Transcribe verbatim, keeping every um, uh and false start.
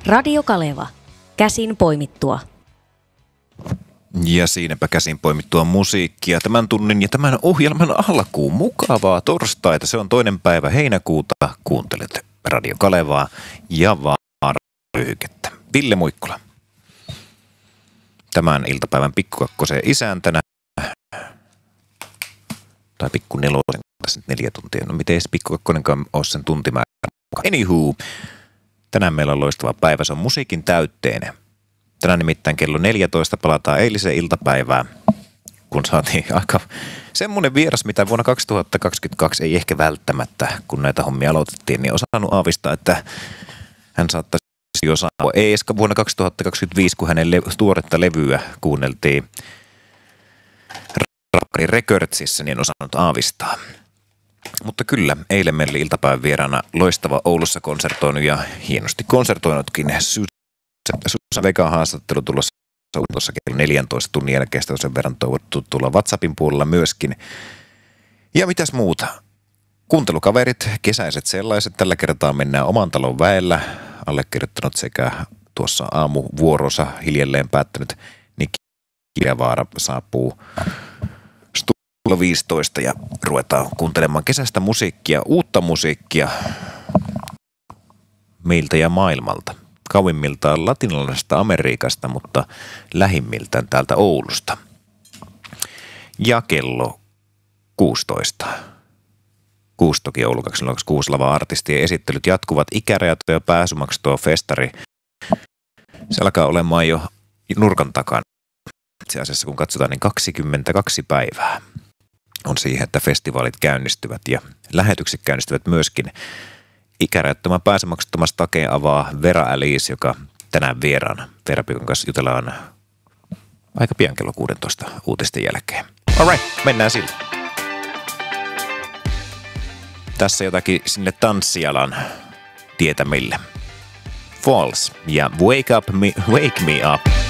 Radio Kaleva. Käsin poimittua. Ja siinäpä käsin poimittua musiikkia tämän tunnin ja tämän ohjelman alkuun. Mukavaa torstaita. Se on toinen päivä heinäkuuta. Kuuntelet Radio Kalevaa ja Vaaravyöhykettä. Ville Muikkula. Tämän iltapäivän pikkukakkosen isäntänä. Tai pikku nelosen, tässä nyt neljä tuntia. No miten edes pikkukakkonenkaan ole sen tuntimäärä. Anywho, tänään meillä on loistava päivä. Se on musiikin täytteinen. Tänään nimittäin kello neljätoista palataan eiliseen iltapäivään, kun saatiin aika semmoinen vieras, mitä vuonna kaksituhattakaksikymmentäkaksi ei ehkä välttämättä, kun näitä hommia aloitettiin, niin osannut aavistaa, että hän saattaisi jo saada. Ei edes vuonna kaksituhattakaksikymmentäviisi, kun hänen le- tuoretta levyä kuunneltiin Rappari Recordsissa, niin en osannut aavistaa. Mutta kyllä, eilen meillä oli iltapäivän vieraana loistava Oulussa konsertoinut ja hienosti konsertoinutkin Susan Vegan haastattelu tulossa tuossa kello neljäntoista tunnin jälkeen, sitä on sen verran toivottu tulla WhatsAppin puolella myöskin. Ja mitäs muuta? Kuuntelukaverit, kesäiset sellaiset, tällä kertaa mennään oman talon väellä. Allekirjoittanut sekä tuossa aamuvuorossa hiljalleen päättänyt Nikki Kiljavaara saapuu Studio viisitoista ja ruvetaan kuuntelemaan kesästä musiikkia, uutta musiikkia meiltä ja maailmalta. Kauimmiltaan latinalaisesta Amerikasta, mutta lähimmiltään täältä Oulusta. Ja kello kuusitoista. Kuusi toki Oulu kaksituhattakuusi lava artistien esittelyt jatkuvat. Ikärajat ja pääsymaksutuo festari. Se alkaa olemaan jo nurkan takana. Itse asiassa kun katsotaan, niin kaksikymmentäkaksi päivää on siihen, että festivaalit käynnistyvät ja lähetykset käynnistyvät myöskin. Ikärajattoman pääsemaksettoman stakeen avaa Vera Alice, joka tänään vieraana. Vera Pikon kanssa jutellaan aika pian kello kuusitoista uutisten jälkeen. Alright, mennään sillä. Tässä jotakin sinne tanssialan tietämille. Falls ja Wake, up me, wake Me Up.